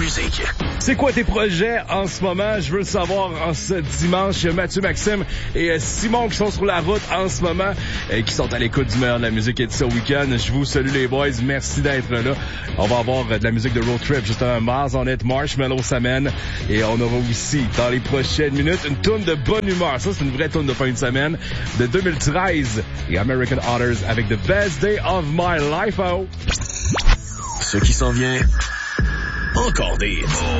musique. C'est quoi tes projets en ce moment? Je veux le savoir en ce dimanche. Mathieu, Maxime et Simon qui sont sur la route en ce moment et qui sont à l'écoute du meilleur de la musique et de ce week-end. Je vous salue les boys. Merci d'être là. On va avoir de la musique de road trip. Justement, Mars on It, Marshmallow s'amène. Et on aura aussi, dans les prochaines minutes, une toune de bonne humeur. Ça, c'est une vraie toune de fin de semaine de 2013. Et American Otters avec The Best Day of My Life. Oh. Ce qui s'en vient, encore des hits.